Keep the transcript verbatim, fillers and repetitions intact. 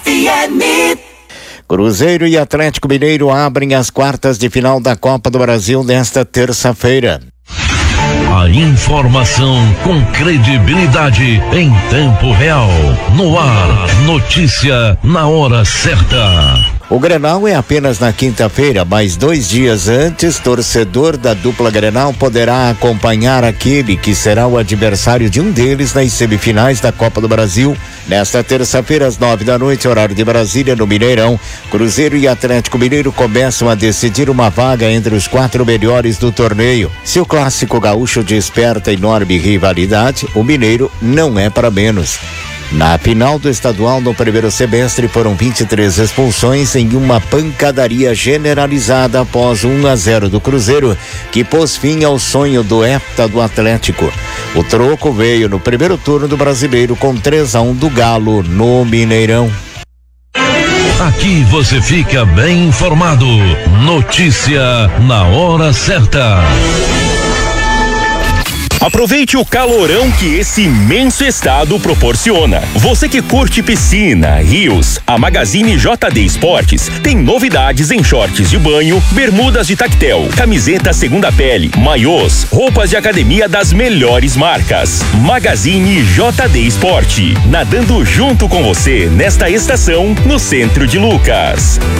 F M. Cruzeiro e Atlético Mineiro abrem as quartas de final da Copa do Brasil nesta terça-feira. A informação com credibilidade em tempo real. No ar, notícia na hora certa. O Grenal é apenas na quinta-feira, mas dois dias antes, torcedor da dupla Grenal poderá acompanhar aquele que será o adversário de um deles nas semifinais da Copa do Brasil. Nesta terça-feira, às nove da noite, horário de Brasília, no Mineirão, Cruzeiro e Atlético Mineiro começam a decidir uma vaga entre os quatro melhores do torneio. Se o clássico gaúcho desperta enorme rivalidade, o Mineiro não é para menos. Na final do estadual no primeiro semestre foram vinte e três expulsões em uma pancadaria generalizada após um a zero do Cruzeiro, que pôs fim ao sonho do hepta do Atlético. O troco veio no primeiro turno do Brasileiro com três a um do Galo no Mineirão. Aqui você fica bem informado. Notícia na hora certa. Aproveite o calorão que esse imenso estado proporciona. Você que curte piscina, rios, a Magazine J D Esportes tem novidades em shorts de banho, bermudas de tactel, camiseta segunda pele, maiôs, roupas de academia das melhores marcas. Magazine J D Esporte, nadando junto com você nesta estação no centro de Lucas.